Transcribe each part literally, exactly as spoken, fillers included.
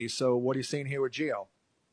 So what are you seeing here with Gio?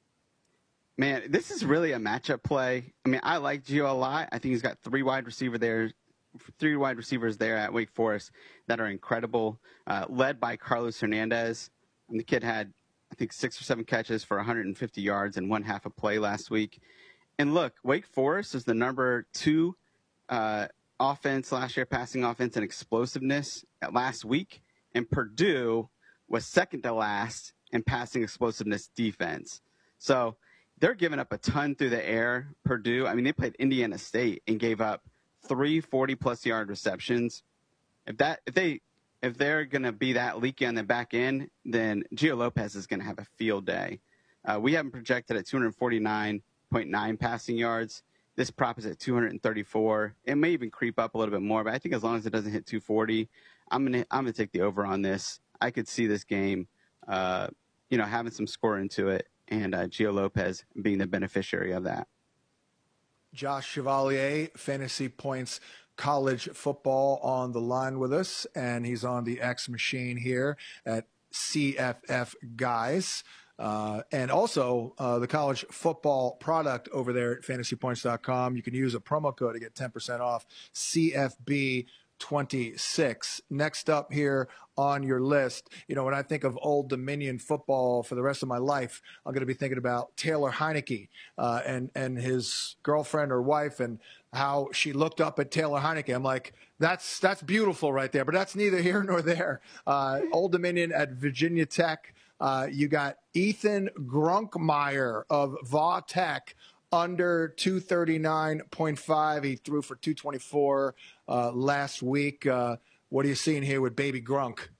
Man, this is really a matchup play. I mean, I like Gio a lot. I think he's got three wide receiver there, three wide receivers there at Wake Forest that are incredible, uh, led by Carlos Hernandez. And the kid had, I think, six or seven catches for one hundred fifty yards and one half a play last week. And look, Wake Forest is the number two uh, offense last year, passing offense and explosiveness at last week. And Purdue was second to last in passing explosiveness defense. So they're giving up a ton through the air, Purdue. I mean, they played Indiana State and gave up three forty-plus yard receptions. If that, if they, if they're going to be that leaky on the back end, then Gio Lopez is going to have a field day. Uh, we have him projected at two forty-nine point nine passing yards. This prop is at two thirty-four. It may even creep up a little bit more, but I think as long as it doesn't hit two forty, I'm gonna I'm gonna take the over on this. I could see this game, uh, you know, having some score into it, and uh, Gio Lopez being the beneficiary of that. Josh Chevalier, Fantasy Points College Football on the line with us, and he's on the X machine here at C F F Guys. Uh, and also uh, the college football product over there at fantasy points dot com. You can use a promo code to get ten percent off, C F B twenty-six. Next up here on your list, you know, when I think of Old Dominion football for the rest of my life, I'm going to be thinking about Taylor Heineke uh, and, and his girlfriend or wife and how she looked up at Taylor Heineke. I'm like, that's, that's beautiful right there, but that's neither here nor there. Uh, Old Dominion at Virginia Tech. Uh, you got Ethan Grunkmeyer of Va Tech under two thirty-nine point five. He threw for two twenty-four uh, last week. Uh, what are you seeing here with baby Grunk?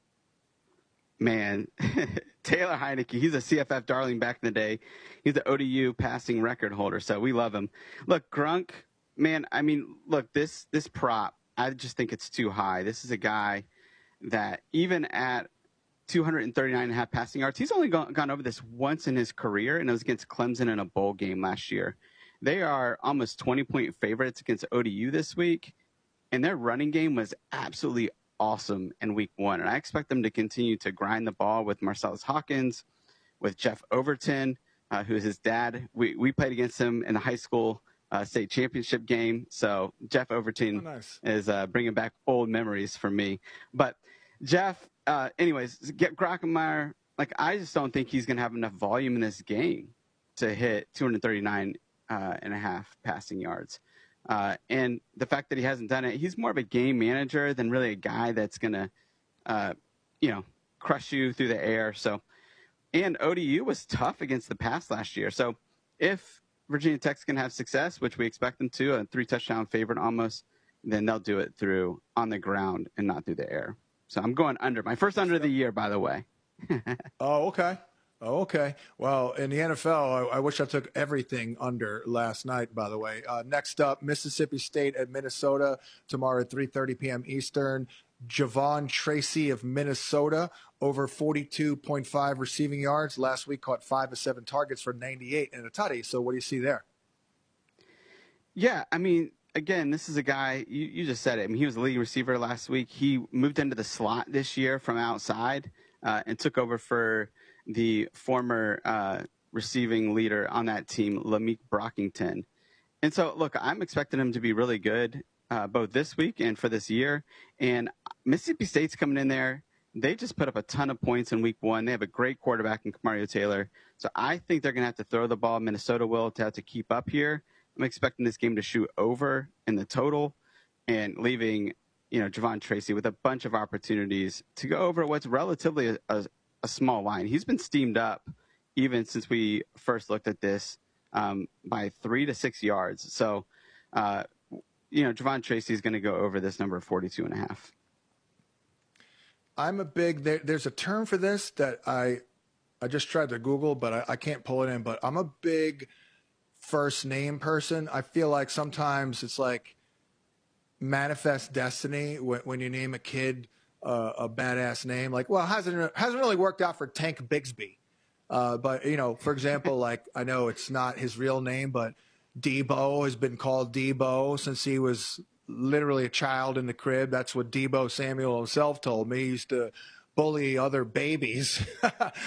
Man, Taylor Heineke, he's a C F F darling back in the day. He's the O D U passing record holder, so we love him. Look, Grunk, man, I mean, look, this this prop, I just think it's too high. This is a guy that even at two thirty-nine and a half passing yards. He's only gone, gone over this once in his career, and it was against Clemson in a bowl game last year. They are almost twenty-point favorites against O D U this week, and their running game was absolutely awesome in week one. And I expect them to continue to grind the ball with Marcellus Hawkins, with Jeff Overton, uh, who is his dad. We, we played against him in the high school uh, state championship game. So Jeff Overton Oh, nice. is uh, bringing back old memories for me. But Jeff, Uh, anyways, get Grockenmeyer. Like, I just don't think he's going to have enough volume in this game to hit two thirty-nine uh, and a half passing yards. Uh, and the fact that he hasn't done it, he's more of a game manager than really a guy that's going to, uh, you know, crush you through the air. So, and O D U was tough against the pass last year. So if Virginia Tech's going to have success, which we expect them to, a three touchdown favorite almost, then they'll do it through on the ground and not through the air. So I'm going under. My first under of the year, by the way. Oh, okay. Oh, okay. Well, in the N F L, I, I wish I took everything under last night, by the way. Uh, next up, Mississippi State at Minnesota tomorrow at three thirty p.m. Eastern. Javon Tracy of Minnesota, over forty-two point five receiving yards. Last week caught five of seven targets for ninety-eight and a tutty. So what do you see there? Yeah, I mean, again, this is a guy, you, you just said it. I mean, he was the leading receiver last week. He moved into the slot this year from outside uh, and took over for the former uh, receiving leader on that team, Lameek Brockington. And so, look, I'm expecting him to be really good uh, both this week and for this year. And Mississippi State's coming in there. They just put up a ton of points in week one. They have a great quarterback in Mario Taylor. So I think they're going to have to throw the ball. Minnesota will to have to keep up here. I'm expecting this game to shoot over in the total and leaving, you know, Javon Tracy with a bunch of opportunities to go over what's relatively a, a, a small line. He's been steamed up even since we first looked at this um, by three to six yards. So, uh, you know, Javon Tracy is going to go over this number forty-two and a half. I'm a big, there, there's a term for this that I, I just tried to Google, but I, I can't pull it in, but I'm a big first name person. I feel like sometimes it's like manifest destiny when, when you name a kid uh, a badass name. Like, well, it hasn't hasn't really worked out for Tank Bigsby, uh, but you know, for example, like I know it's not his real name, but Debo has been called Debo since he was literally a child in the crib. That's what Debo Samuel himself told me. He used to bully other babies.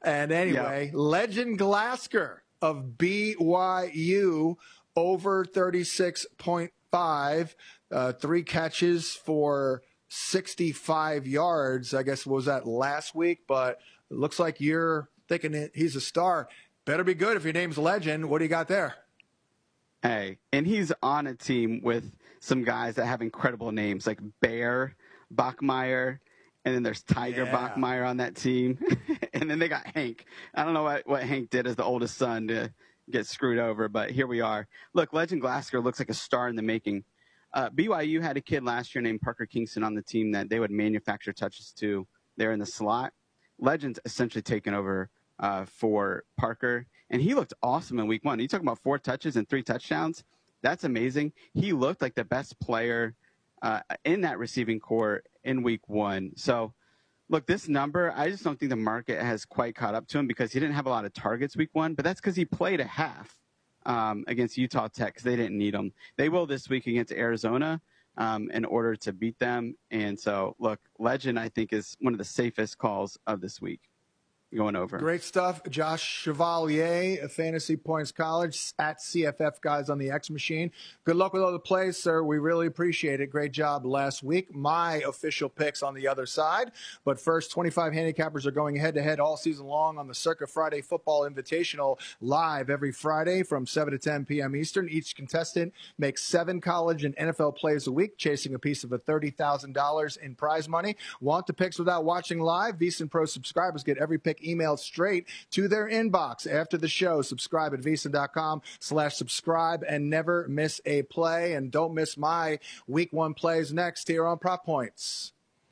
And anyway, yep. Legend Glasgow of B Y U over thirty-six point five, uh, three catches for sixty-five yards. I guess what was that last week, but it looks like you're thinking he's a star. Better be good if your name's Legend. What do you got there? Hey, and he's on a team with some guys that have incredible names like Bear Bachmeier, and then there's Tiger yeah. Bachmeier on that team. And then they got Hank. I don't know what, what Hank did as the oldest son to get screwed over, but here we are. Look, Legend Glasgow looks like a star in the making. Uh, B Y U had a kid last year named Parker Kingston on the team that they would manufacture touches to there in the slot. Legend's essentially taken over uh, for Parker, and he looked awesome in week one. You talking about four touches and three touchdowns? That's amazing. He looked like the best player uh, in that receiving core in week one. So, look, this number, I just don't think the market has quite caught up to him because he didn't have a lot of targets week one, but that's because he played a half um, against Utah Tech because they didn't need him. They will this week against Arizona um, in order to beat them. And so, look, Legend, I think, is one of the safest calls of this week. Going over. Great stuff. Josh Chevalier, Fantasy Points College, at C F F Guys on the X Machine. Good luck with all the plays, sir. We really appreciate it. Great job last week. My official picks on the other side. But first, twenty-five handicappers are going head-to-head all season long on the Circa Friday Football Invitational, live every Friday from seven to ten p.m. Eastern. Each contestant makes seven college and N F L plays a week, chasing a piece of a thirty thousand dollars in prize money. Want the picks without watching live? VSiN Pro subscribers get every pick emailed straight to their inbox after the show. Subscribe at VSiN.com slash subscribe and never miss a play. And don't miss my week one plays next here on Prop Points.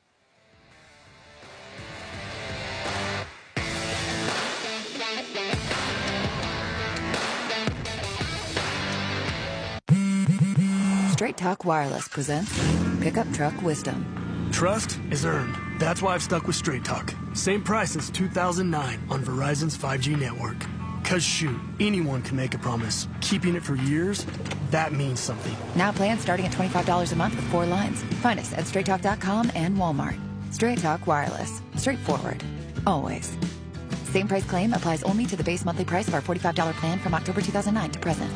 Straight Talk Wireless presents Pickup Truck Wisdom. Trust is earned. That's why I've stuck with Straight Talk. Same price since two thousand nine on Verizon's five G network. Cause shoot, anyone can make a promise. Keeping it for years, that means something. Now plans starting at twenty-five dollars a month with four lines. Find us at straight talk dot com and Walmart. Straight Talk Wireless. Straightforward. Always. Same price claim applies only to the base monthly price of our forty-five dollars plan from October two thousand nine to present.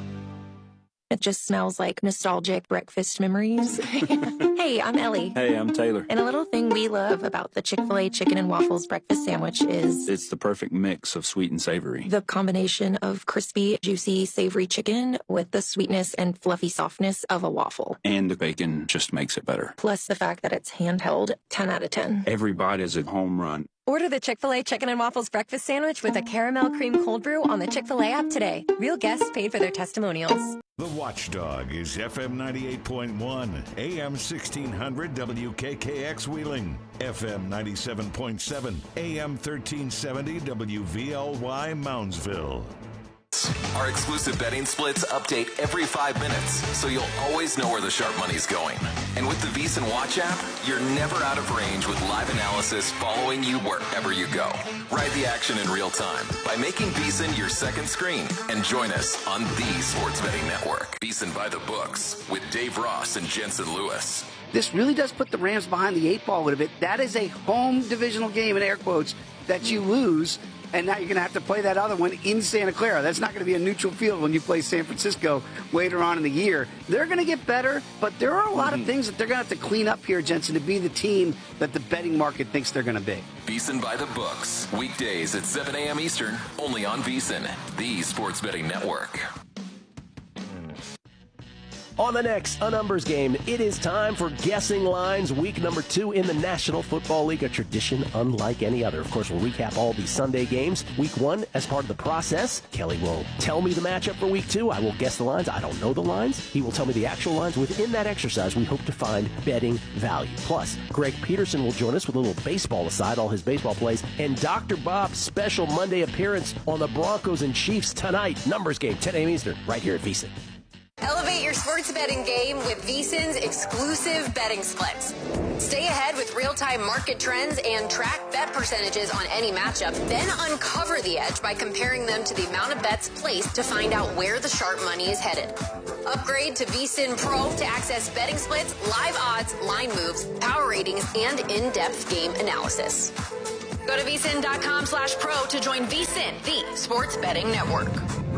It just smells like nostalgic breakfast memories. Hey, I'm Ellie. Hey, I'm Taylor. And a little thing we love about the Chick-fil-A chicken and waffles breakfast sandwich is... it's the perfect mix of sweet and savory. The combination of crispy, juicy, savory chicken with the sweetness and fluffy softness of a waffle. And the bacon just makes it better. Plus the fact that it's handheld, ten out of ten. Every bite is a home run. Order the Chick-fil-A Chicken and Waffles Breakfast Sandwich with a caramel cream cold brew on the Chick-fil-A app today. Real guests paid for their testimonials. The Watchdog is F M ninety-eight point one, A M sixteen hundred W K K X Wheeling, F M ninety-seven point seven, A M thirteen seventy W V L Y Moundsville. Our exclusive betting splits update every five minutes, so you'll always know where the sharp money's going. And with the VSiN Watch app, you're never out of range with live analysis following you wherever you go. Ride the action in real time by making VSiN your second screen and join us on the Sports Betting Network. VSiN by the books with Dave Ross and Jensen Lewis. This really does put the Rams behind the eight ball a little bit. That is a home divisional game, in air quotes, that you lose. And now you're going to have to play that other one in Santa Clara. That's not going to be a neutral field when you play San Francisco later on in the year. They're going to get better, but there are a lot mm-hmm. of things that they're going to have to clean up here, Jensen, to be the team that the betting market thinks they're going to be. VSiN by the books. Weekdays at seven a.m. Eastern, only on VSiN, the Sports Betting Network. On the next A Numbers Game, it is time for Guessing Lines, week number two in the National Football League, a tradition unlike any other. Of course, we'll recap all the Sunday games. Week one, as part of the process, Kelly will tell me the matchup for week two. I will guess the lines. I don't know the lines. He will tell me the actual lines. Within that exercise, we hope to find betting value. Plus, Greg Peterson will join us with a little baseball aside, all his baseball plays, and Doctor Bob's special Monday appearance on the Broncos and Chiefs tonight. Numbers Game, ten a.m. Eastern, right here at VSiN. Elevate your sports betting game with VSiN's exclusive betting splits. Stay ahead with real-time market trends and track bet percentages on any matchup. Then uncover the edge by comparing them to the amount of bets placed to find out where the sharp money is headed. Upgrade to VSiN Pro to access betting splits, live odds, line moves, power ratings, and in-depth game analysis. Go to V S I N dot com slash pro to join V S I N, the sports betting network.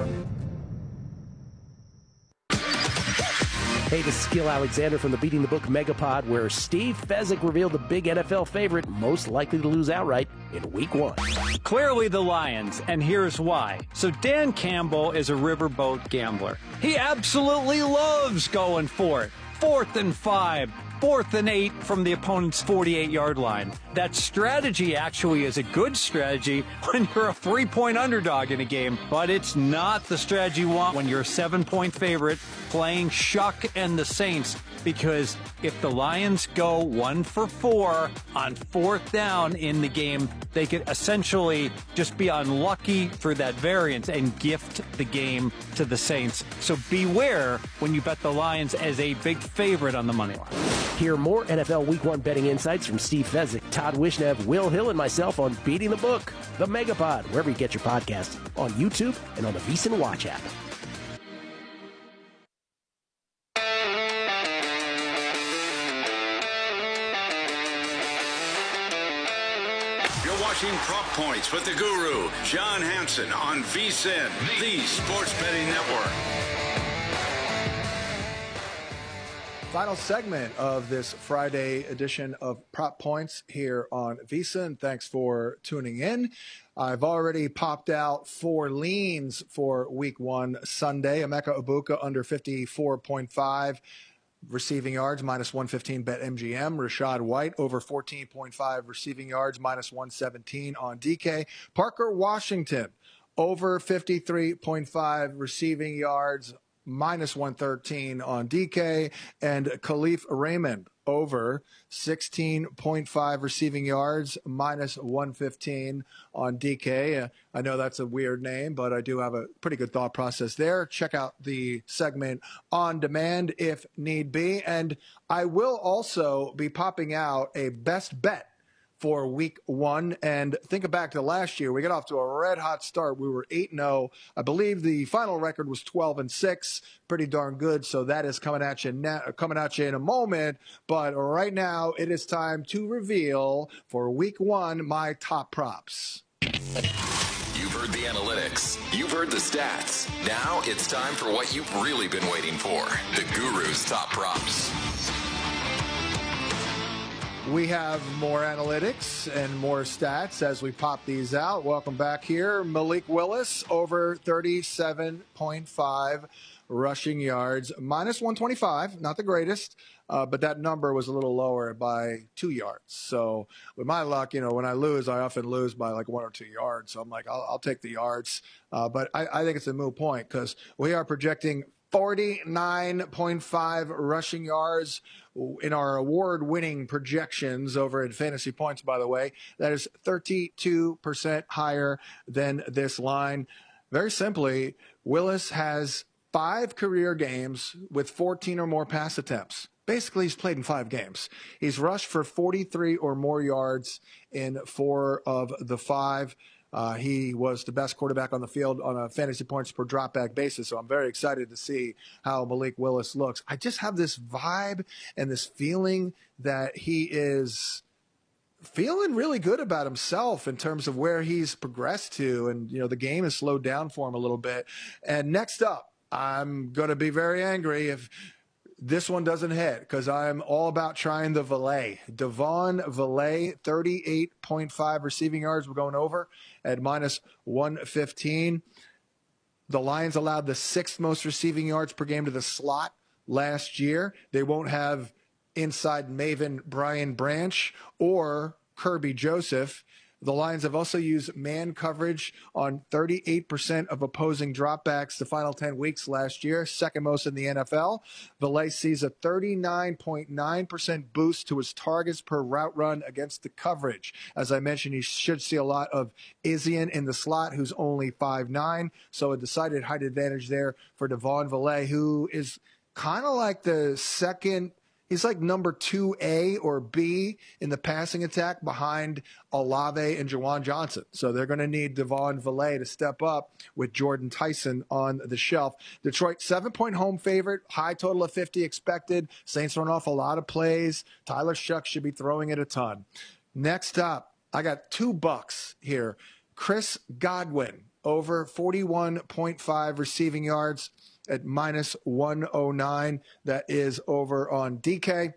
Hey, this is Gil Alexander from the Beating the Book Megapod, where Steve Fezzik revealed the big N F L favorite most likely to lose outright in week one. Clearly the Lions, and here's why. So Dan Campbell is a riverboat gambler. He absolutely loves going for it. Fourth and five. Fourth and eight from the opponent's forty-eight-yard line. That strategy actually is a good strategy when you're a three-point underdog in a game, but it's not the strategy you want when you're a seven-point favorite playing Shuck and the Saints, because if the Lions go one for four on fourth down in the game, they could essentially just be unlucky for that variance and gift the game to the Saints. So beware when you bet the Lions as a big favorite on the money line. Hear more N F L Week one betting insights from Steve Fezzik, Todd Wishnev, Will Hill, and myself on Beating the Book, the Megapod, wherever you get your podcasts, on YouTube and on the V S I N Watch app. You're watching Prop Points with the Guru, John Hansen, on V S I N, the sports betting network. Final segment of this Friday edition of Prop Points here on V S I N. Thanks for tuning in. I've already popped out four leans for week one Sunday. Emeka Egbuka under fifty-four point five receiving yards, minus one fifteen bet M G M. Rachaad White over fourteen point five receiving yards, minus one seventeen on D K. Parker Washington over fifty-three point five receiving yards, minus one thirteen on D K, and Khalif Raymond over sixteen point five receiving yards, minus one fifteen on D K. Uh, I know that's a weird name, but I do have a pretty good thought process there. Check out the segment on demand if need be. And I will also be popping out a best bet for week one. And think back to last year, we got off to a red hot start. We were eight and oh. I believe the final record was twelve and six. Pretty darn good. So that is coming at you now, coming at you in a moment. But right now it is time to reveal for week one my top props. You've heard the analytics. You've heard the stats. Now it's time for what you've really been waiting for. The Guru's top props. We have more analytics and more stats as we pop these out. Welcome back here. Malik Willis over thirty-seven point five rushing yards, minus one twenty-five, not the greatest, uh, but that number was a little lower by two yards. So with my luck, you know, when I lose, I often lose by like one or two yards. So I'm like, I'll, I'll take the yards. Uh, but I, I think it's a moot point because we are projecting forty-nine point five rushing yards in our award-winning projections over at Fantasy Points, by the way. That is thirty-two percent higher than this line. Very simply, Willis has five career games with fourteen or more pass attempts. Basically, he's played in five games. He's rushed for forty-three or more yards in four of the five. Uh, he was the best quarterback on the field on a fantasy points per dropback basis. So I'm very excited to see how Malik Willis looks. I just have this vibe and this feeling that he is feeling really good about himself in terms of where he's progressed to. And, you know, the game has slowed down for him a little bit. And next up, I'm going to be very angry if this one doesn't hit because I'm all about trying the valet. Devon Valet, thirty-eight point five receiving yards. We're going over at minus one fifteen. The Lions allowed the sixth most receiving yards per game to the slot last year. They won't have inside maven Brian Branch or Kirby Joseph. The Lions have also used man coverage on thirty-eight percent of opposing dropbacks the final ten weeks last year, second most in the N F L. Valet sees a thirty-nine point nine percent boost to his targets per route run against the coverage. As I mentioned, he should see a lot of Isian in the slot, who's only five nine, so a decided height advantage there for Devon Valet, who is kind of like the second. He's like number two A or B in the passing attack behind Olave and Juwan Johnson. So they're going to need Devon Valet to step up with Jordan Tyson on the shelf. Detroit, seven-point home favorite, high total of fifty expected. Saints run off a lot of plays. Tyler Shuck should be throwing it a ton. Next up, I got two bucks here. Chris Godwin, over forty-one point five receiving yards at minus one oh nine. That is over on D K.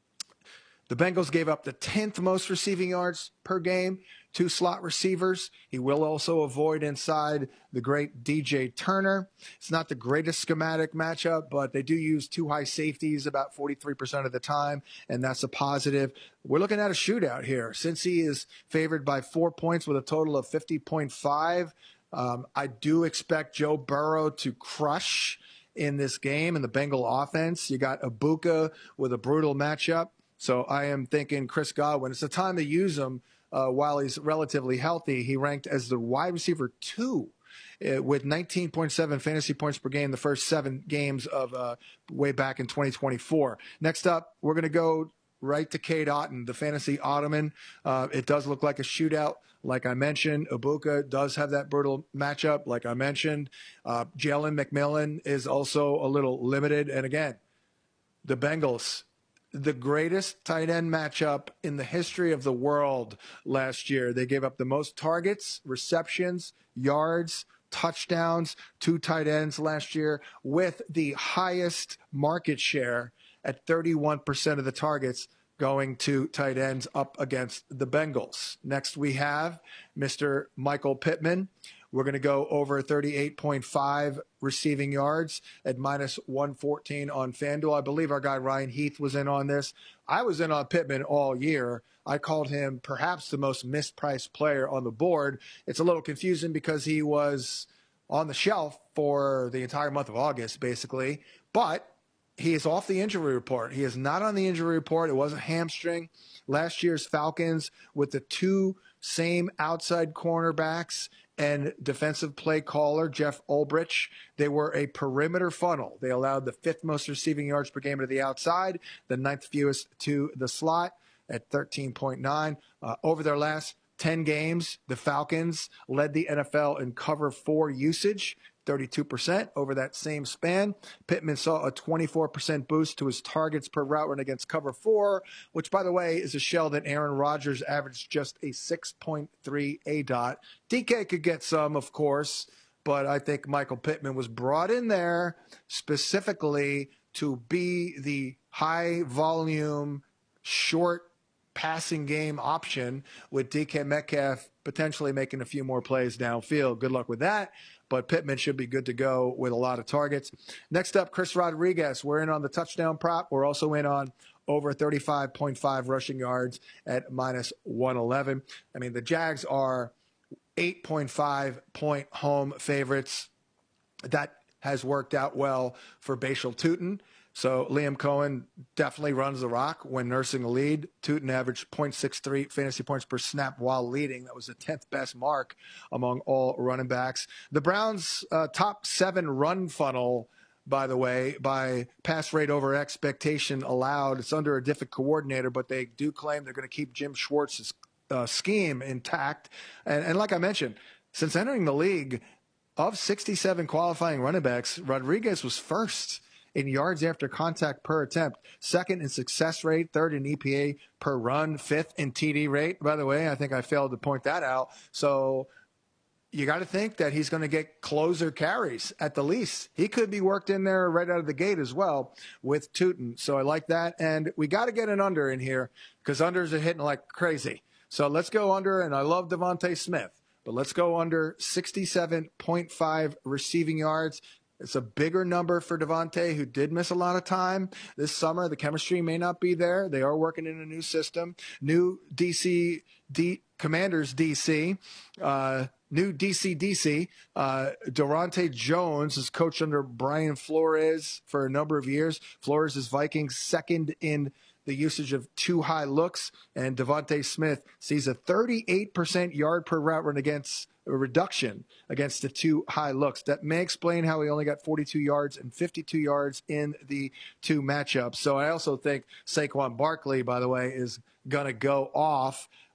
The Bengals gave up the tenth most receiving yards per game, two slot receivers. He will also avoid inside the great D J Turner. It's not the greatest schematic matchup, but they do use two high safeties about forty-three percent of the time, and that's a positive. We're looking at a shootout here. Since he is favored by four points with a total of fifty point five, um, I do expect Joe Burrow to crush in this game in the Bengal offense. You got Ibuka with a brutal matchup. So I am thinking Chris Godwin. It's the time to use him uh, while he's relatively healthy. He ranked as the wide receiver two uh, with nineteen point seven fantasy points per game the first seven games of uh, way back in twenty twenty-four. Next up, we're going to go right to Cade Otton, the fantasy Ottoman. Uh, it does look like a shootout. Like I mentioned, Ibuka does have that brutal matchup, like I mentioned. Uh, Jalen McMillan is also a little limited. And again, the Bengals, the greatest tight end matchup in the history of the world last year. They gave up the most targets, receptions, yards, touchdowns, two tight ends last year with the highest market share at thirty-one percent of the targets going to tight ends up against the Bengals. Next, we have Mister Michael Pittman. We're going to go over thirty-eight point five receiving yards at minus one fourteen on FanDuel. I believe our guy Ryan Heath was in on this. I was in on Pittman all year. I called him perhaps the most mispriced player on the board. It's a little confusing because he was on the shelf for the entire month of August, basically. But he is off the injury report. He is not on the injury report. It was a hamstring. Last year's Falcons with the two same outside cornerbacks and defensive play caller, Jeff Ulbrich, they were a perimeter funnel. They allowed the fifth most receiving yards per game to the outside, the ninth fewest to the slot at thirteen point nine. Uh, over their last ten games, the Falcons led the N F L in cover four usage, thirty-two percent over that same span. Pittman saw a twenty-four percent boost to his targets per route run against cover four, which, by the way, is a shell that Aaron Rodgers averaged just a six point three A D O T. D K could get some, of course, but I think Michael Pittman was brought in there specifically to be the high-volume, short passing game option with D K Metcalf potentially making a few more plays downfield. Good luck with that. But Pittman should be good to go with a lot of targets. Next up, Chris Rodriguez. We're in on the touchdown prop. We're also in on over thirty-five point five rushing yards at minus one eleven. I mean, the Jags are eight point five point home favorites. That has worked out well for Bashal Tutin. So Liam Cohen definitely runs the rock when nursing a lead. Tutin averaged zero point six three fantasy points per snap while leading. That was the tenth best mark among all running backs. The Browns' uh, top seven run funnel, by the way, by pass rate over expectation allowed. It's under a different coordinator, but they do claim they're going to keep Jim Schwartz's uh, scheme intact. And, and like I mentioned, since entering the league, of sixty-seven qualifying running backs, Rodriguez was first in yards after contact per attempt, second in success rate, third in E P A per run, fifth in T D rate. By the way, I think I failed to point that out. So you got to think that he's going to get closer carries at the least. He could be worked in there right out of the gate as well with Tutin. So I like that. And we got to get an under in here because unders are hitting like crazy. So let's go under, and I love Devontae Smith, but let's go under sixty-seven point five receiving yards. It's a bigger number for Devontae, who did miss a lot of time this summer. The chemistry may not be there. They are working in a new system. New D C, D, Commanders D C, uh, new D C D C. Uh, Durante Jones is coached under Brian Flores for a number of years. Flores is Vikings second in the usage of two high looks, and Devontae Smith sees a thirty-eight percent yard per route run against a reduction against the two high looks. That may explain how he only got forty-two yards and fifty-two yards in the two matchups. So I also think Saquon Barkley, by the way, is going to go off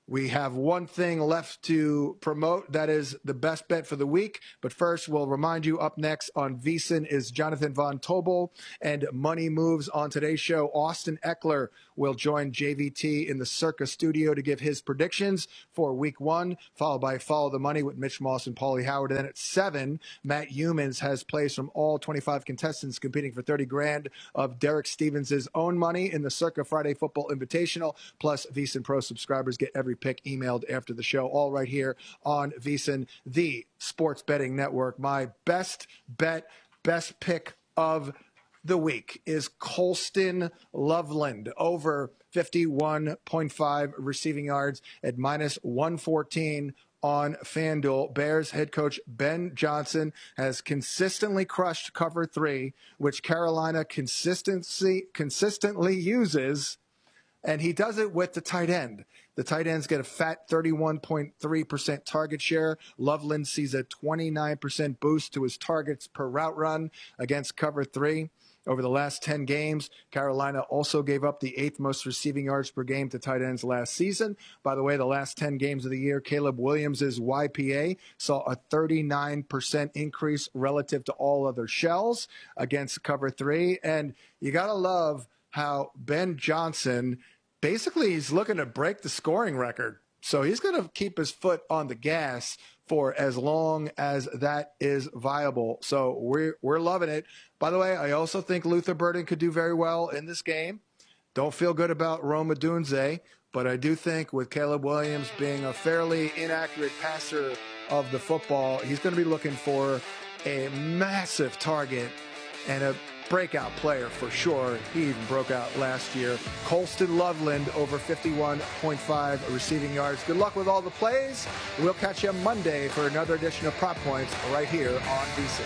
We have one thing left to promote. That is the best bet for the week. But first, we'll remind you, up next on VSiN is Jonathan Von Tobel and Money Moves. On today's show, Austin Eckler will join J V T in the Circa studio to give his predictions for week one, followed by Follow the Money with Mitch Moss and Paulie Howard. And then at seven, Matt Humans has plays from all twenty-five contestants competing for thirty grand of Derek Stevens' own money in the Circa Friday Football Invitational. Plus, VSiN Pro subscribers get every pick emailed after the show, all right here on VSiN, the sports betting network. My best bet, best pick of the week is Colston Loveland over fifty-one point five receiving yards at minus one fourteen on FanDuel. Bears head coach Ben Johnson has consistently crushed cover three, which Carolina consistency consistently uses, and he does it with the tight end. The tight ends get a fat thirty-one point three percent target share. Loveland sees a twenty-nine percent boost to his targets per route run against cover three. Over the last ten games, Carolina also gave up the eighth most receiving yards per game to tight ends last season. By the way, the last ten games of the year, Caleb Williams' Y P A saw a thirty-nine percent increase relative to all other shells against cover three. And you got to love how Ben Johnson, basically he's looking to break the scoring record. So he's going to keep his foot on the gas for as long as that is viable. So we're, we're loving it. By the way, I also think Luther Burden could do very well in this game. Don't feel good about Rome Odunze, but I do think with Caleb Williams being a fairly inaccurate passer of the football, he's going to be looking for a massive target and a breakout player for sure. He even broke out last year. Colston Loveland over fifty-one point five receiving yards. Good luck with all the plays. We'll catch you Monday for another edition of Prop Points right here on VSiN.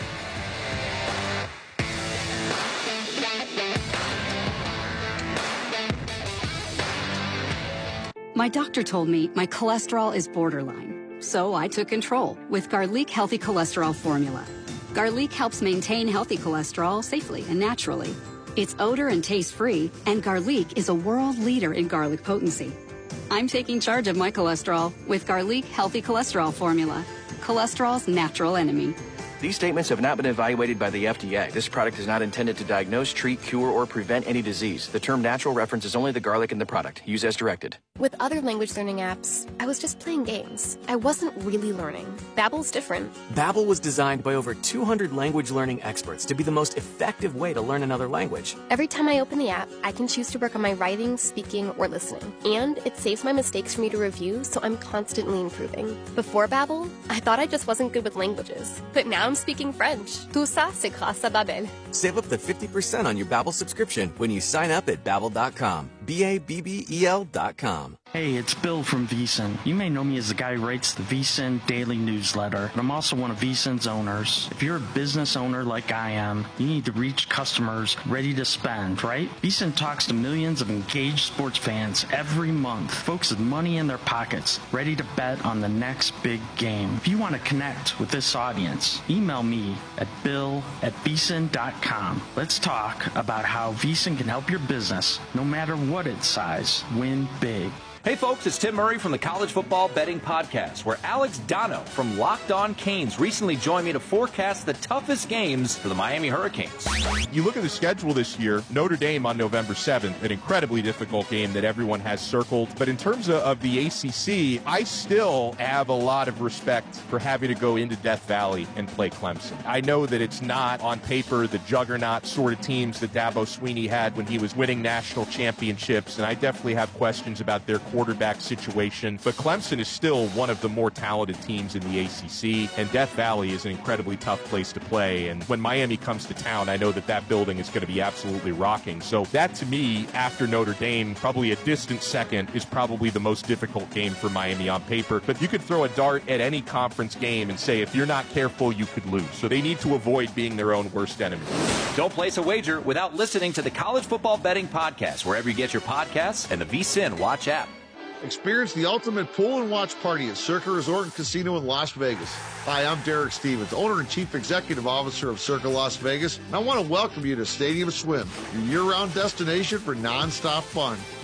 My doctor told me my cholesterol is borderline, so I took control with Garlic Healthy Cholesterol Formula. Garlic helps maintain healthy cholesterol safely and naturally. It's odor and taste free, and Garlic is a world leader in garlic potency. I'm taking charge of my cholesterol with Garlic Healthy Cholesterol Formula, cholesterol's natural enemy. These statements have not been evaluated by the F D A. This product is not intended to diagnose, treat, cure, or prevent any disease. The term natural references only the garlic in the product. Use as directed. With other language learning apps, I was just playing games. I wasn't really learning. Babbel's different. Babbel was designed by over two hundred language learning experts to be the most effective way to learn another language. Every time I open the app, I can choose to work on my writing, speaking, or listening. And it saves my mistakes for me to review, so I'm constantly improving. Before Babbel, I thought I just wasn't good with languages. But now I'm speaking French. Tout ça, c'est grâce à Babbel. Save up to fifty percent on your Babbel subscription when you sign up at babbel dot com. B A B B E L dot com. Hey, it's Bill from VSiN. You may know me as the guy who writes the VSiN Daily Newsletter, but I'm also one of VSiN's owners. If you're a business owner like I am, you need to reach customers ready to spend, right? VSiN talks to millions of engaged sports fans every month, folks with money in their pockets, ready to bet on the next big game. If you want to connect with this audience, email me at bill at vsin dot com. Let's talk about how VSiN can help your business, no matter what its size, win big. Hey folks, it's Tim Murray from the College Football Betting Podcast, where Alex Dono from Locked On Canes recently joined me to forecast the toughest games for the Miami Hurricanes. You look at the schedule this year, Notre Dame on November seventh, an incredibly difficult game that everyone has circled. But in terms of, of the A C C, I still have a lot of respect for having to go into Death Valley and play Clemson. I know that it's not on paper the juggernaut sort of teams that Dabo Swinney had when he was winning national championships, and I definitely have questions about their quarterback situation, but Clemson is still one of the more talented teams in the A C C, and Death Valley is an incredibly tough place to play, and when Miami comes to town, I know that that building is going to be absolutely rocking. So that, to me, after Notre Dame, probably a distant second, is probably the most difficult game for Miami on paper, but you could throw a dart at any conference game and say, if you're not careful, you could lose. So they need to avoid being their own worst enemy. Don't place a wager without listening to the College Football Betting Podcast, wherever you get your podcasts, and the VSiN Watch app. Experience the ultimate pool and watch party at Circa Resort and Casino in Las Vegas. Hi, I'm Derek Stevens, owner and chief executive officer of Circa Las Vegas, and I want to welcome you to Stadium Swim, your year-round destination for non-stop fun.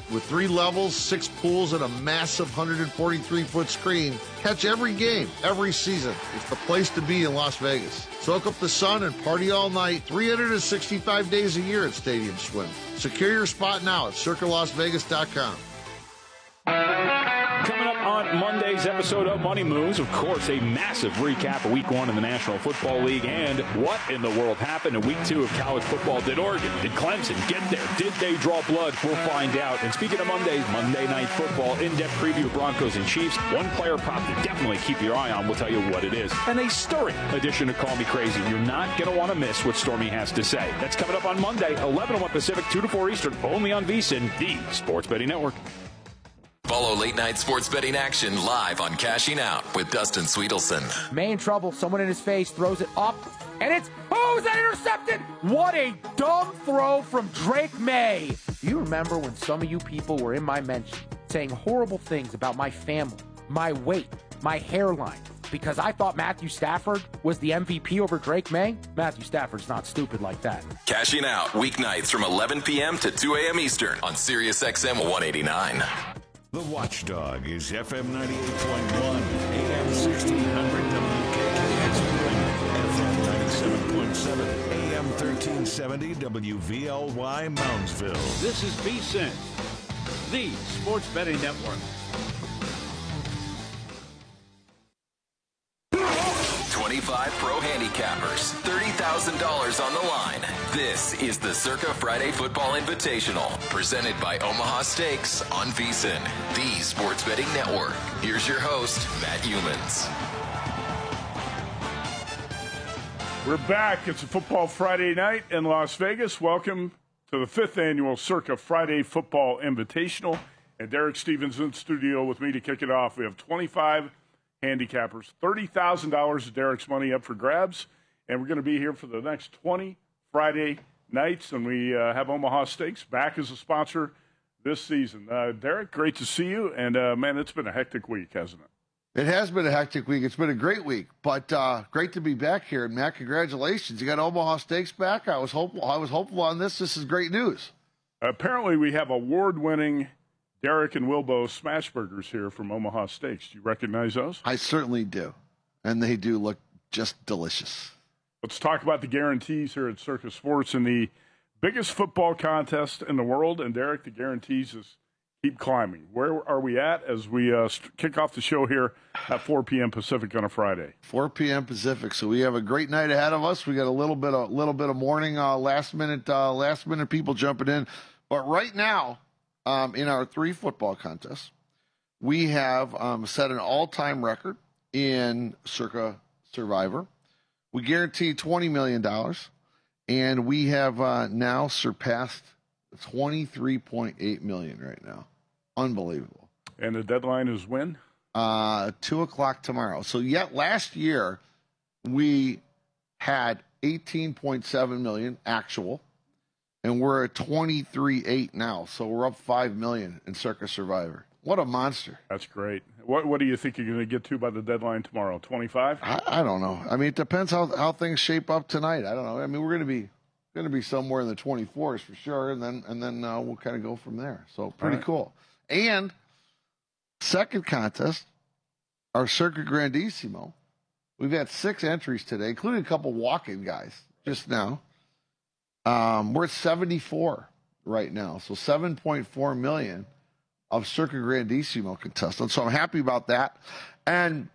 With three levels, six pools, and a massive one hundred forty-three foot screen, catch every game, every season. It's the place to be in Las Vegas. Soak up the sun and party all night, three hundred sixty-five days a year at Stadium Swim. Secure your spot now at circa las vegas dot com. Coming up on Monday's episode of Money Moves, of course, a massive recap of week one in the National Football League and what in the world happened in week two of college football. Did Oregon, did Clemson get there? Did they draw blood? We'll find out. And speaking of Mondays, Monday Night Football, in-depth preview of Broncos and Chiefs. One player prop to definitely keep your eye on. We'll tell you what it is. And a stirring edition of Call Me Crazy. You're not going to want to miss what Stormy has to say. That's coming up on Monday, eleven oh one Pacific, two to four Eastern, only on VSiN, the Sports Betting Network. Follow late night sports betting action live on Cashing Out with Dustin Sweetelson. May in trouble. Someone in his face throws it up, and it's who's that intercepted? What a dumb throw from Drake May. Do you remember when some of you people were in my mention saying horrible things about my family, my weight, my hairline, because I thought Matthew Stafford was the M V P over Drake May? Matthew Stafford's not stupid like that. Cashing Out weeknights from eleven p.m. to two a.m. Eastern on Sirius X M one eighty-nine. The Watchdog is F M ninety-eight point one, A M sixteen hundred W K K X, F M ninety-seven point seven, A M thirteen seventy W V L Y Moundsville. This is VSiN, the Sports Betting Network. twenty-five pro handicappers, thirty thousand dollars on the line. This is the Circa Friday Football Invitational, presented by Omaha Steaks on VSiN, the Sports Betting Network. Here's your host, Matt Humans. We're back. It's a Football Friday night in Las Vegas. Welcome to the fifth annual Circa Friday Football Invitational. And Derek Stevens in studio with me to kick it off. We have twenty-five handicappers, thirty thousand dollars of Derek's money up for grabs, and we're going to be here for the next twenty Friday nights, and we uh, have Omaha Steaks back as a sponsor this season. Uh, Derek, great to see you, and uh, man, it's been a hectic week, hasn't it? It has been a hectic week. It's been a great week, but uh, great to be back here. And Matt, congratulations! You got Omaha Steaks back. I was hopeful. I was hopeful on this. This is great news. Apparently, we have award-winning Derek and Wilbo Smash Burgers here from Omaha Steaks. Do you recognize those? I certainly do, and they do look just delicious. Let's talk about the guarantees here at Circa Sports and the biggest football contest in the world. And Derek, the guarantees is keep climbing. Where are we at as we uh, kick off the show here at four p.m. Pacific on a Friday? four p.m. Pacific. So we have a great night ahead of us. We got a little bit of little bit of morning, uh, last minute, uh, last minute people jumping in. But right now, um, in our three football contests, we have um, set an all-time record in Circa Survivor. We guarantee twenty million dollars, and we have uh, now surpassed twenty-three point eight million dollars right now. Unbelievable. And the deadline is when? Uh, two o'clock tomorrow. So yet last year, we had eighteen point seven million dollars actual, and we're at twenty-three point eight now. So we're up five million dollars in Circa Survivor. What a monster. That's great. What What do you think you're going to get to by the deadline tomorrow? twenty-five? I, I don't know. I mean, it depends how, how things shape up tonight. I don't know. I mean, we're going to be going to be somewhere in the twenty-fours for sure, and then and then uh, we'll kind of go from there. So pretty right. cool. And second contest, our Circa Grandissimo. We've had six entries today, including a couple walk-in guys just now. Um, we're at seventy-four right now, so seven point four million dollars of Circa Grandissimo contestants. So I'm happy about that. And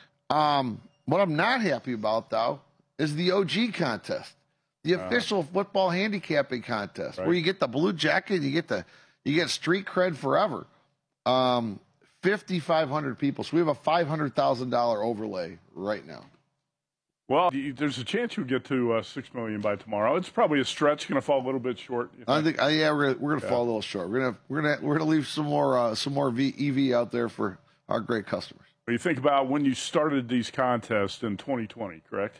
um, what I'm not happy about, though, is the O G contest, the uh, official football handicapping contest, right. where you get the blue jacket, you get the you get street cred forever. Um, fifty-five hundred people. So we have a five hundred thousand dollars overlay right now. Well, there's a chance you'll get to uh, six million dollars by tomorrow. It's probably a stretch. Going to fall a little bit short. Think? I think, uh, yeah, we're gonna, we're going to yeah. fall a little short. We're going to we're going to we're going to leave some more uh, some more v, E V out there for our great customers. You think about when you started these contests in twenty twenty, correct?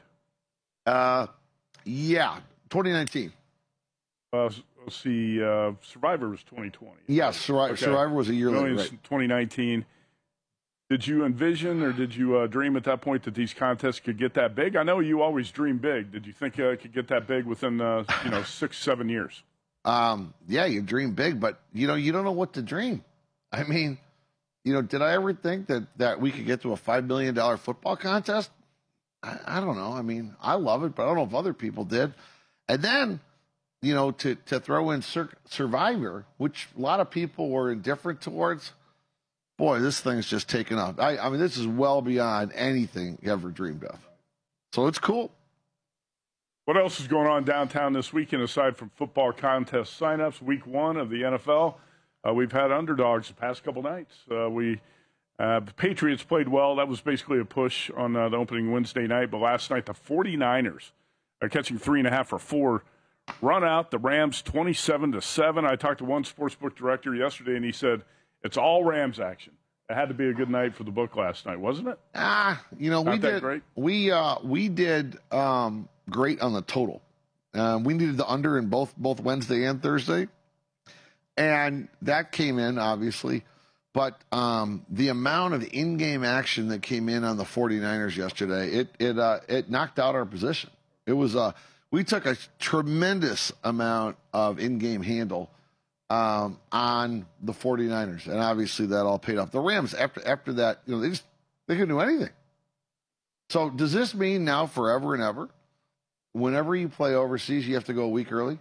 Uh, yeah, twenty nineteen. Uh, let's see, uh, Survivor was twenty twenty. Yes, Survivor, okay. Survivor was a year later. Right. twenty nineteen. Did you envision or did you uh, dream at that point that these contests could get that big? I know you always dream big. Did you think uh, it could get that big within uh, you know six, seven years? um, yeah, you dream big, but you know, you don't know what to dream. I mean, you know, did I ever think that, that we could get to a five million dollars football contest? I, I don't know. I mean, I love it, but I don't know if other people did. And then, you know, to, to throw in Sur- Survivor, which a lot of people were indifferent towards, boy, this thing's just taken off. I, I mean, this is well beyond anything you ever dreamed of. So it's cool. What else is going on downtown this weekend aside from football contest signups? Week one of the N F L. Uh, we've had underdogs the past couple nights. Uh, we uh, the Patriots played well. That was basically a push on uh, the opening Wednesday night. But last night, the 49ers are catching three and a half for four. Run out the Rams twenty-seven to seven. I talked to one sportsbook director yesterday, and he said it's all Rams action. It had to be a good night for the book last night, wasn't it? Ah, you know, Not we that did great? we uh, we did um, great on the total. Uh, we needed the under in both both Wednesday and Thursday, and that came in obviously. But um, the amount of in-game action that came in on the 49ers yesterday, it it uh, it knocked out our position. It was uh, we took a tremendous amount of in-game handle um, on the 49ers, and obviously that all paid off. The Rams after after that, you know, they just they couldn't do anything. So does this mean now forever and ever, whenever you play overseas, you have to go a week early?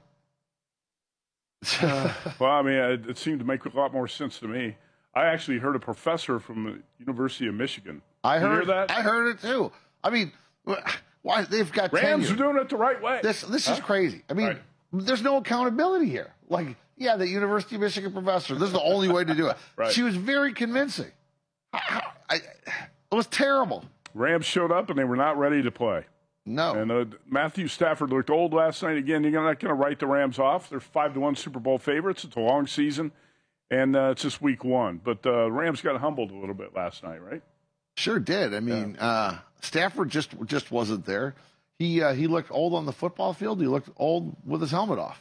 uh, well, I mean, it, it seemed to make a lot more sense to me. I actually heard a professor from the University of Michigan. I Did you heard hear that. I heard it too. I mean, why they've got Rams tenure. are doing it the right way. This this Huh? is crazy. I mean, Right. there's no accountability here. Like, yeah, the University of Michigan professor. This is the only way to do it. Right. She was very convincing. I, I, it was terrible. Rams showed up, and they were not ready to play. No. And uh, Matthew Stafford looked old last night. Again, you're not going to write the Rams off. They're five to one Super Bowl favorites. It's a long season, and uh, it's just week one. But uh, Rams got humbled a little bit last night, right? Sure did. I mean, yeah. uh, Stafford just just wasn't there. He uh, he looked old on the football field. He looked old with his helmet off.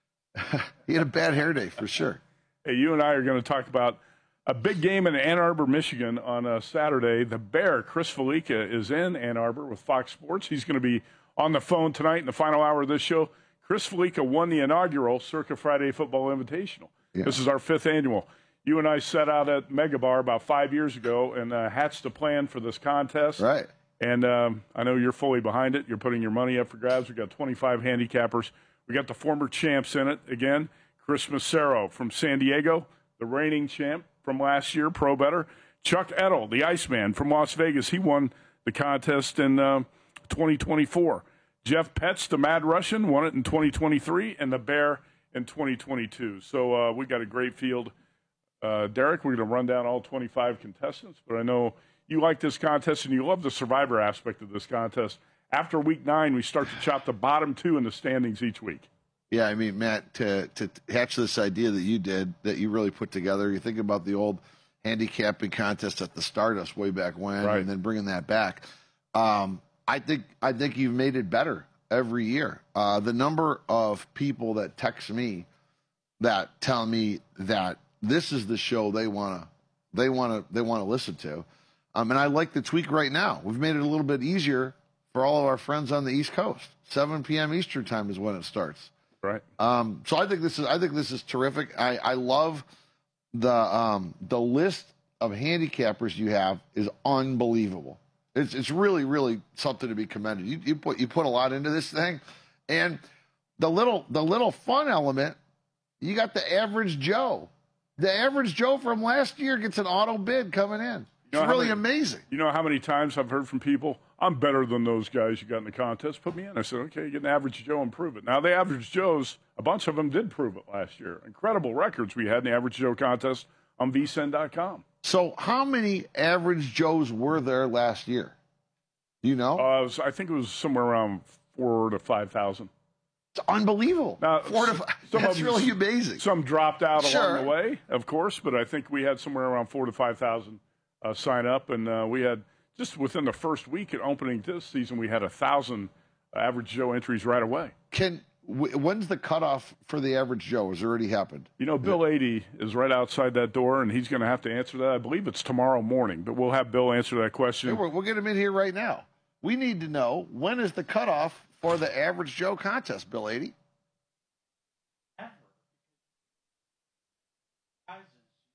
He had a bad hair day for sure. Hey, you and I are going to talk about a big game in Ann Arbor, Michigan on uh, Saturday. The Bear, Chris Felica, is in Ann Arbor with Fox Sports. He's going to be on the phone tonight in the final hour of this show. Chris Felica won the inaugural Circa Friday Football Invitational. Yeah. This is our fifth annual. You and I set out at Mega Bar about five years ago and uh, hatched a plan for this contest. Right. And um, I know you're fully behind it. You're putting your money up for grabs. We've got twenty-five handicappers. We got the former champs in it again. Chris Massaro from San Diego, the reigning champ from last year, Pro Better. Chuck Edel, the Iceman from Las Vegas. He won the contest in uh, twenty twenty-four. Jeff Petz, the Mad Russian, won it in twenty twenty-three, and the Bear in twenty twenty-two. So uh, we got a great field. Uh, Derek, we're going to run down all twenty-five contestants, but I know you like this contest and you love the survivor aspect of this contest. After week nine, we start to chop the bottom two in the standings each week. Yeah, I mean, Matt, to, to hatch this idea that you did, that you really put together, you think about the old handicapping contest at the Stardust way back when, right. and then bringing that back. Um, I think I think you've made it better every year. Uh, the number of people that text me that tell me that this is the show they want to they want to they want to listen to, um, and I like the tweak right now. We've made it a little bit easier for all of our friends on the East Coast. seven p.m. Eastern time is when it starts. Right. Um, so I think this is I think this is terrific. I, I love the um, the list of handicappers you have is unbelievable. It's it's really really something to be commended. You, you put you put a lot into this thing, and the little the little fun element. You got the average Joe. The average Joe from last year gets an auto bid coming in. It's You know really many, amazing. You know how many times I've heard from people, I'm better than those guys you got in the contest. Put me in. I said, okay, get an average Joe and prove it. Now, the average Joes, a bunch of them did prove it last year. Incredible records we had in the average Joe contest on V S I N dot com. So how many average Joes were there last year? Do you know? Uh, it was, I think it was somewhere around four to five thousand. It's unbelievable. Now, Four to five. That's really amazing. Some dropped out Sure. along the way, of course, but I think we had somewhere around four to five thousand uh, sign up, and uh, we had just within the first week at opening this season, we had a thousand uh, average Joe entries right away. Can w- when's the cutoff for the average Joe? Has it already happened? You know, Bill Adie is right outside that door, and he's going to have to answer that. I believe it's tomorrow morning, but we'll have Bill answer that question. Hey, we'll, we'll get him in here right now. We need to know, when is the cutoff for the average Joe contest, Bill Adie?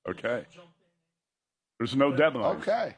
Okay. There's no deadline. Okay.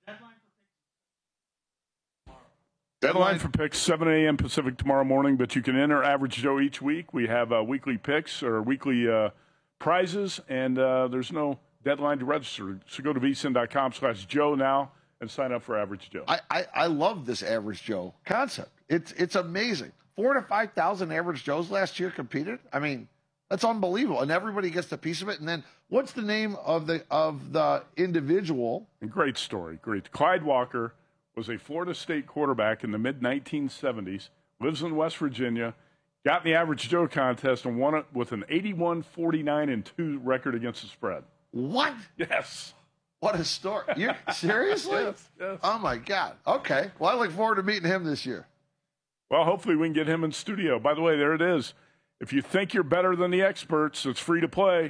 Deadline for picks, seven a.m. Pacific tomorrow morning, but you can enter Average Joe each week. We have uh, weekly picks or weekly uh, prizes, and uh, there's no deadline to register. So go to vsin.com slash Joe now and sign up for Average Joe. I, I, I love this Average Joe concept. It's it's amazing. Four to five thousand Average Joes last year competed. I mean, that's unbelievable, and everybody gets a piece of it. And then, what's the name of the of the individual? Great story. Great. Clyde Walker was a Florida State quarterback in the mid nineteen seventies, lives in West Virginia, got in the Average Joe contest and won it with an eighty-one forty-nine and two record against the spread. What? Yes. What a story. You're, seriously? Yes, yes. Oh, my God. Okay. Well, I look forward to meeting him this year. Well, hopefully we can get him in studio. By the way, there it is. If you think you're better than the experts, it's free to play.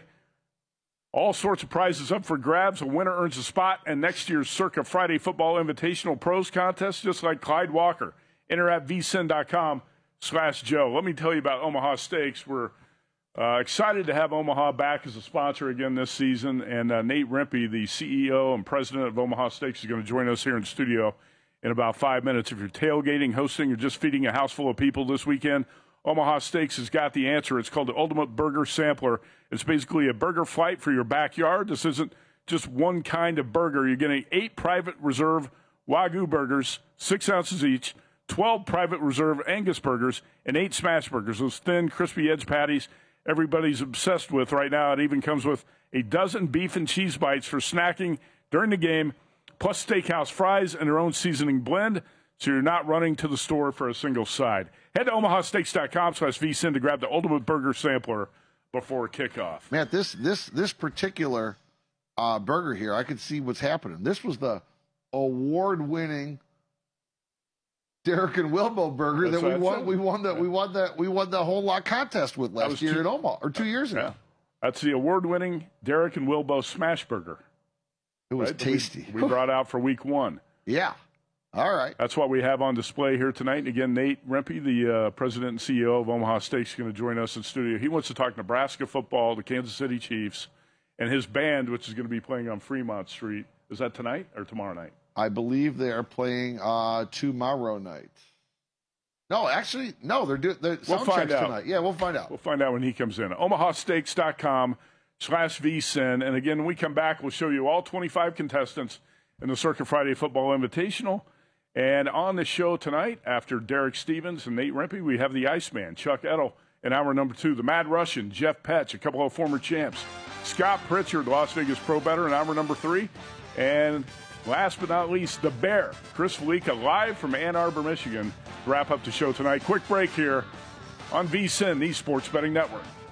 All sorts of prizes up for grabs. A winner earns a spot in next year's Circa Friday Football Invitational Pros Contest, just like Clyde Walker. Enter at vsin.com slash Joe. Let me tell you about Omaha Steaks. We're uh, excited to have Omaha back as a sponsor again this season. And uh, Nate Rempe, the C E O and president of Omaha Steaks, is going to join us here in studio in about five minutes. If you're tailgating, hosting, or just feeding a house full of people this weekend, Omaha Steaks has got the answer. It's called the Ultimate Burger Sampler. It's basically a burger flight for your backyard. This isn't just one kind of burger. You're getting eight private reserve Wagyu burgers, six ounces each, twelve private reserve Angus burgers, and eight smash burgers, those thin, crispy edge patties everybody's obsessed with right now. It even comes with a dozen beef and cheese bites for snacking during the game, plus steakhouse fries and their own seasoning blend, so you're not running to the store for a single side. Head to omahasteaks.com slash vsin to grab the Ultimate Burger Sampler before kickoff. Man, this this this particular uh, burger here, I could see what's happening. This was the award-winning Derek and Wilbo burger That's that we what I won. said. We won the we won the we won the whole lot contest with last was year two- in Omaha or two years ago. Yeah. That's the award-winning Derek and Wilbo Smash Burger. It was right, that tasty. We, we brought out for week one. Yeah. All right. That's what we have on display here tonight. And again, Nate Rempe, the uh, president and C E O of Omaha Steaks, is going to join us in studio. He wants to talk Nebraska football, the Kansas City Chiefs, and his band, which is going to be playing on Fremont Street. Is that tonight or tomorrow night? I believe they are playing uh, tomorrow night. No, actually, no, they're doing the We'll sound find checks out. tonight. Yeah, we'll find out. We'll find out when he comes in. omahasteaks.com slash vsin. And again, when we come back, we'll show you all twenty-five contestants in the Circa Friday Football Invitational. And on the show tonight, after Derek Stevens and Nate Rempe, we have the Iceman, Chuck Edel, in hour number two. The Mad Russian, Jeff Petch, a couple of former champs. Scott Pritchard, Las Vegas Pro Better, in hour number three. And last but not least, the Bear, Chris Felica, live from Ann Arbor, Michigan, to wrap up the show tonight. Quick break here on VSiN, the Sports Betting Network.